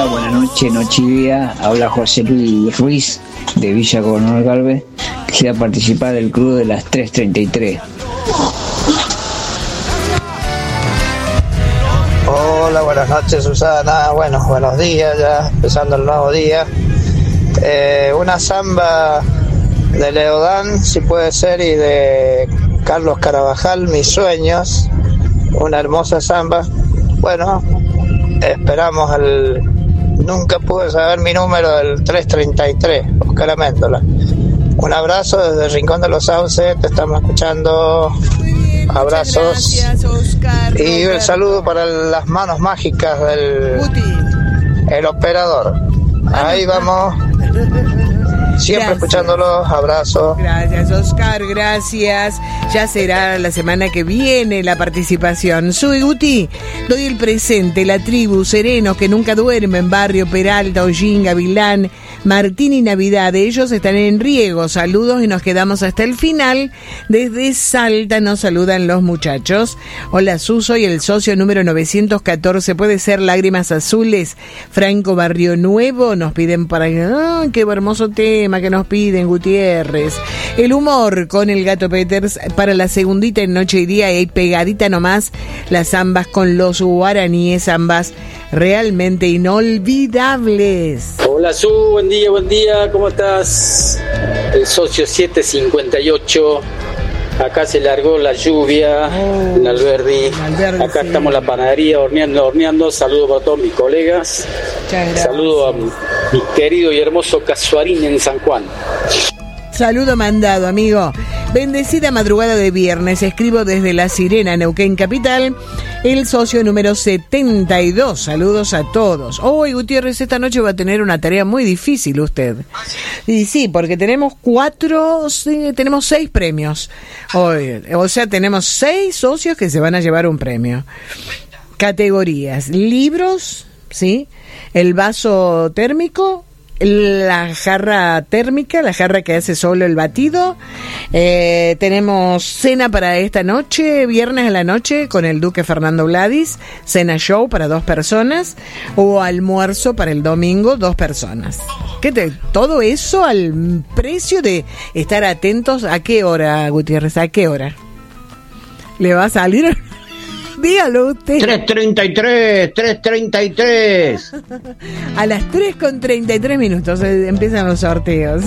buenas noches, noche y día. Habla José Luis Ruiz de Villa Coronel Galvez. Quisiera participar del club de las 3:33. Hola, buenas noches, Susana. Bueno, buenos días, ya empezando el nuevo día. Una samba de Leodán, si puede ser, y de Carlos Carabajal, Mis Sueños. Una hermosa samba. Bueno, esperamos nunca pude saber mi número del 333, Oscar Améndola. Un abrazo desde el Rincón de los Sauces, te estamos escuchando. Abrazos. Gracias, Oscar. Y el saludo para las manos mágicas del operador. Ahí vamos. Siempre escuchándolos, abrazos. Gracias, Oscar, gracias. Ya será la semana que viene la participación. Soy Guti, doy el presente, la tribu, Serenos, que nunca duermen, Barrio Peralta, Hollín, Gavilán, Martín y Navidad. Ellos están en riego. Saludos y nos quedamos hasta el final. Desde Salta nos saludan los muchachos. Hola, Suso y el socio número 914. Puede ser Lágrimas Azules. Franco Barrio Nuevo. Nos piden para... ¡Ah, qué hermoso tema que nos piden, Gutiérrez! El humor con el Gato Peters para la segundita en Noche y Día. Y pegadita nomás las zambas con los guaraníes. Zambas realmente inolvidables. Hola, Su, buen día, ¿cómo estás? El socio 758, acá se largó la lluvia en Alberdi, acá sí. Estamos en la panadería horneando, saludos para todos mis colegas, saludos a mi querido y hermoso Casuarín en San Juan. Saludo mandado, amigo. Bendecida madrugada de viernes, escribo desde La Sirena, Neuquén Capital, el socio número 72. Saludos a todos. Hoy, Gutiérrez, esta noche va a tener una tarea muy difícil usted. Y sí, porque tenemos 6 premios hoy. O sea, tenemos 6 socios que se van a llevar un premio. Categorías: libros, ¿sí? El vaso térmico, la jarra térmica, la jarra que hace solo el batido. Tenemos cena para esta noche, viernes a la noche, con el Duque Fernando Vladis, cena show para 2 personas, o almuerzo para el domingo, 2 personas. Todo eso al precio de estar atentos. ¿A qué hora, Gutiérrez? ¿A qué hora le va a salir? Dígalo usted. 3:33. A las 3:33 empiezan los sorteos.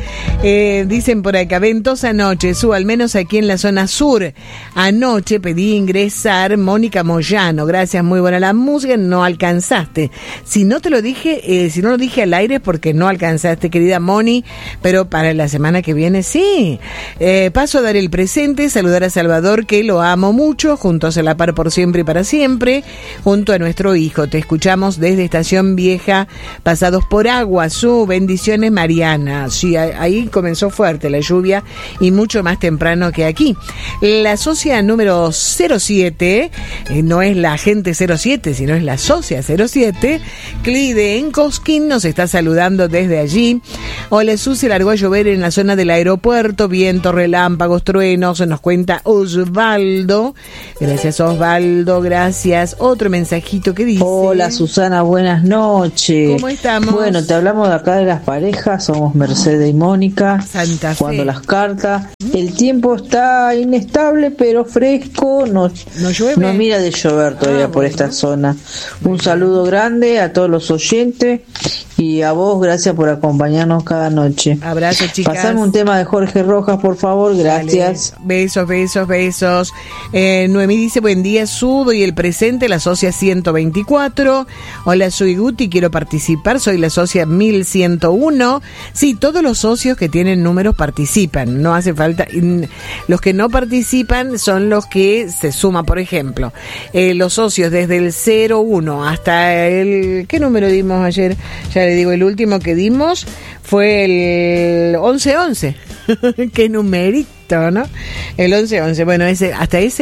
Dicen por acá, ventosa noche, al menos aquí en la zona sur. Anoche pedí ingresar Mónica Moyano. Gracias, muy buena la música, no alcanzaste. Si no lo dije al aire es porque no alcanzaste, querida Moni, pero para la semana que viene sí. Paso a dar el presente, saludar a Salvador, que lo amo mucho, juntos a la par por siempre y para siempre, junto a nuestro hijo. Te escuchamos desde Estación Vieja, pasados por agua. Bendiciones, Mariana. Sí, ahí comenzó fuerte la lluvia y mucho más temprano que aquí. La socia número 07, no es la agente 07, sino es la socia 07, Clide en Cosquín, nos está saludando desde allí. Hola, se largó a llover en la zona del aeropuerto, viento, relámpagos, truenos, nos cuenta Osvaldo. Gracias, Osvaldo, gracias. Otro mensajito que dice: hola, Susana, buenas noches. ¿Cómo estamos? Bueno, te hablamos de acá de las parejas, somos Mercedes y Mónica, Santa Fe. Jugando las cartas. El tiempo está inestable pero fresco, no llueve. No mira de llover todavía por esta zona. Un saludo grande a todos los oyentes y a vos, gracias por acompañarnos cada noche. Abrazo, chicas. Pasame un tema de Jorge Rojas, por favor, gracias. Dale. Besos. Noemí dice: buen día, Sudo y el presente, la socia 124. Hola, soy Guti, quiero participar, soy la socia 1101. Sí, todos los socios que tienen números participan, no hace falta. Los que no participan son los que se suman, por ejemplo, los socios desde el 01 hasta el... ¿qué número dimos ayer? Ya le digo, el último que dimos fue el 1111. Qué numerito, ¿no? El 1111. Bueno, hasta ese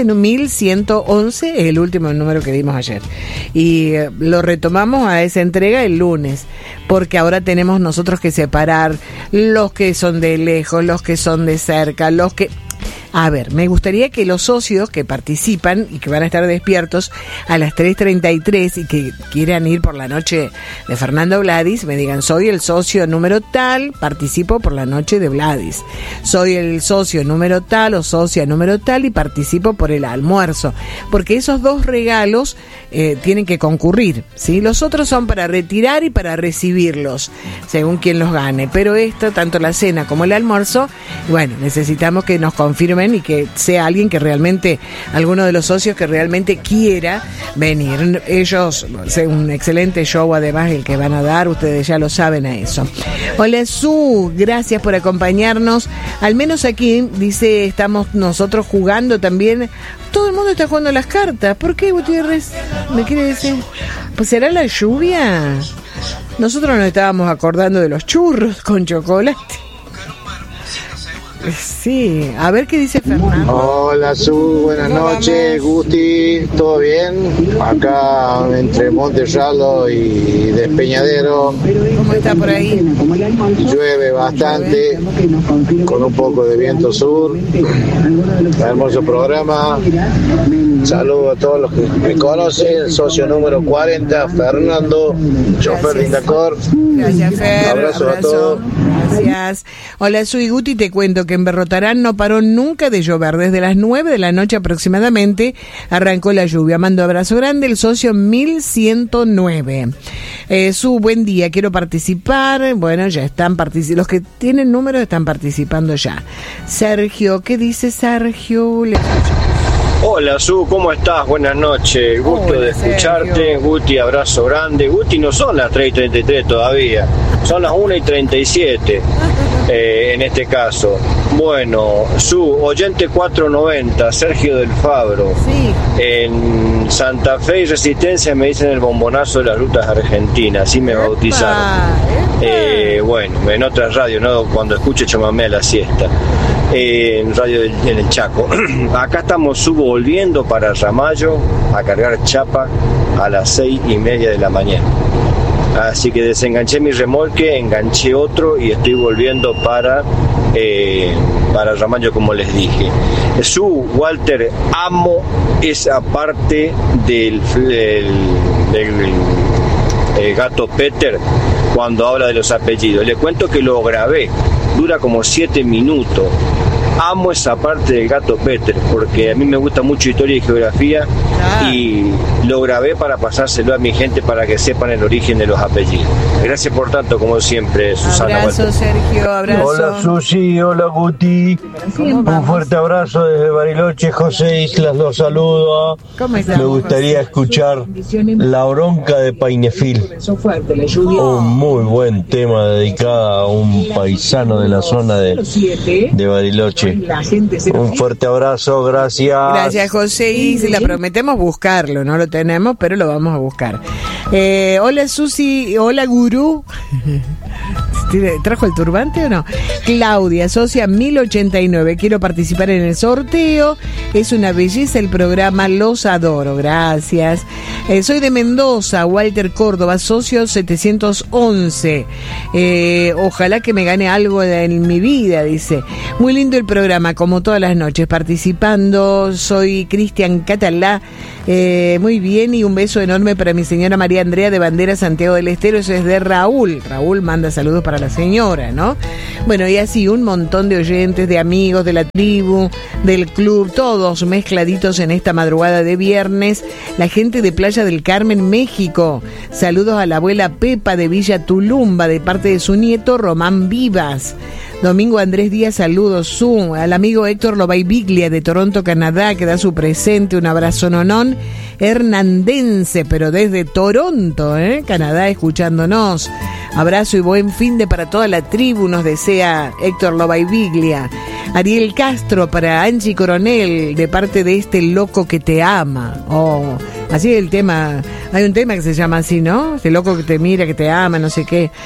1111 es el último número que dimos ayer. Y lo retomamos a esa entrega el lunes, porque ahora tenemos nosotros que separar los que son de lejos, los que son de cerca, los que... A ver, me gustaría que los socios que participan y que van a estar despiertos a las 3:33 y que quieran ir por la noche de Fernando Vladis, me digan, soy el socio número tal, participo por la noche de Vladis. Soy el socio número tal o socia número tal y participo por el almuerzo. Porque esos dos regalos tienen que concurrir, ¿sí? Los otros son para retirar y para recibirlos, según quien los gane. Pero esto, tanto la cena como el almuerzo, bueno, necesitamos que nos confirmen y que sea alguien que realmente, alguno de los socios que realmente quiera venir. Ellos, un excelente show además el que van a dar, ustedes ya lo saben a eso. Hola Su, gracias por acompañarnos. Al menos aquí, dice, estamos nosotros jugando también. Todo el mundo está jugando las cartas. ¿Por qué, Gutiérrez? ¿Me quiere decir? Pues será la lluvia. Nosotros nos estábamos acordando de los churros con chocolate. Sí, a ver qué dice Fernando. Hola Su, buenas noches, Gusti, ¿todo bien? Acá entre Monterralo y Despeñadero. ¿Cómo está por ahí? Llueve bastante, con un poco de viento sur. Hermoso programa. Saludos a todos los que me conocen. Socio número 40, Fernando, chofer de Indacor. Gracias, Fer. Abrazo a todos. Gracias. Hola, soy Guti, te cuento que en Berrotarán no paró nunca de llover. Desde las 9 de la noche aproximadamente arrancó la lluvia. Mando abrazo grande, el socio 1109. Su buen día, quiero participar. Bueno, ya están participando. Los que tienen números están participando ya. Sergio, ¿qué dice Sergio? Hola Su, ¿cómo estás? Buenas noches, gusto de escucharte. Sergio. Guti, abrazo grande. Guti, no son las 3:33 todavía, son las 1:37 en este caso. Bueno, Su, oyente 490, Sergio del Fabro. Sí. En Santa Fe y Resistencia me dicen el bombonazo de las rutas argentinas, así me bautizaron. Bueno, en otras radios, ¿no? Cuando escucho chamamé a la siesta. En radio en el Chaco. Acá estamos volviendo para Ramallo a cargar chapa a las 6:30 de la mañana. Así que desenganché mi remolque, enganché otro y estoy volviendo para Ramallo, como les dije. Walter, amo esa parte del gato Peter cuando habla de los apellidos. Le cuento que lo grabé, dura como 7 minutos. Amo esa parte del gato Peter porque a mí me gusta mucho historia y geografía y lo grabé para pasárselo a mi gente para que sepan el origen de los apellidos. Gracias por tanto, como siempre, Susana. Abrazo, Sergio, abrazo. Hola Susi, hola Guti. Un fuerte abrazo desde Bariloche, José Islas, los saludo. ¿Cómo estás? Me gustaría escuchar La Bronca de Painefil. Un muy buen tema dedicado a un paisano de la zona de Bariloche. Un fuerte abrazo, gracias. Gracias, José. Y si la prometemos buscarlo, no lo tenemos, pero lo vamos a buscar. Hola, Susi. Hola, Gurú. ¿Trajo el turbante o no? Claudia, socia 1089. Quiero participar en el sorteo. Es una belleza el programa, los adoro. Gracias. Soy de Mendoza, Walter Córdoba, socio 711. Ojalá que me gane algo en mi vida, dice. Muy lindo el programa, como todas las noches, participando. Soy Cristian Catalá. Muy bien, y un beso enorme para mi señora María Andrea de Bandera, Santiago del Estero. Eso es de Raúl. Raúl manda saludos para la señora, ¿no? Bueno, y así un montón de oyentes, de amigos de la tribu, del club, todos mezcladitos en esta madrugada de viernes. La gente de Playa del Carmen, México. Saludos a la abuela Pepa de Villa Tulumba de parte de su nieto Román Vivas. Domingo Andrés Díaz, saludos. Al amigo Héctor Lobaibiglia de Toronto, Canadá, que da su presente. Un abrazo nonón. Hernandense, pero desde Toronto, Canadá, escuchándonos. Abrazo y buen fin de para toda la tribu, nos desea Héctor Lobaibiglia. Ariel Castro para Angie Coronel, de parte de este loco que te ama. Oh, así es el tema. Hay un tema que se llama así, ¿no? Este loco que te mira, que te ama, no sé qué.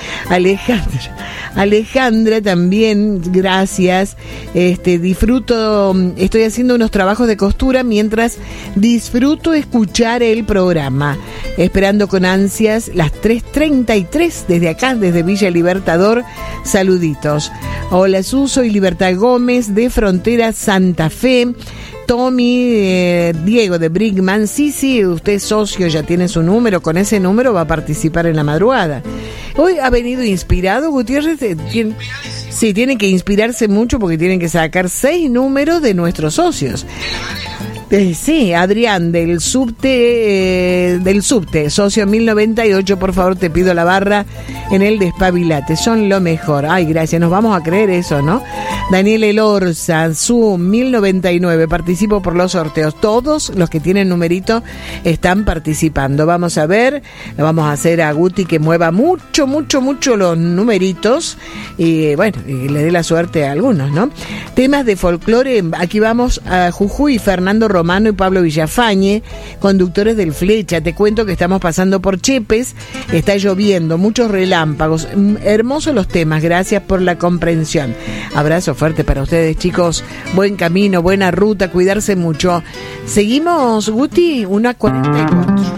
Alejandra también, gracias. Disfruto, estoy haciendo unos trabajos de costura mientras disfruto escuchar el programa. Esperando con ansias las 3:33 desde acá, desde Villa Libertador. Saluditos. Hola, soy Libertad Gómez. Martínez de Frontera Santa Fe. Tommy, Diego de Brickman. Sí, usted es socio, ya tiene su número. Con ese número va a participar en la madrugada. Hoy ha venido inspirado, Gutiérrez. Tiene que inspirarse mucho porque tienen que sacar 6 números de nuestros socios. Sí, Adrián del subte, socio 1098, por favor te pido la barra en el Despabilate, son lo mejor. Ay, gracias, nos vamos a creer eso, ¿no? Daniel Elorza, su 1099, participo por los sorteos. Todos los que tienen numerito están participando. Vamos a ver, lo vamos a hacer a Guti que mueva mucho los numeritos y bueno, y le dé la suerte a algunos, ¿no? Temas de folclore, aquí vamos a Jujuy, Fernando Romano y Pablo Villafañe, conductores del Flecha. Te cuento que estamos pasando por Chepes, está lloviendo, muchos relámpagos, hermosos los temas, gracias por la comprensión. Abrazo fuerte para ustedes, chicos, buen camino, buena ruta, cuidarse mucho. Seguimos, Guti, 1:44.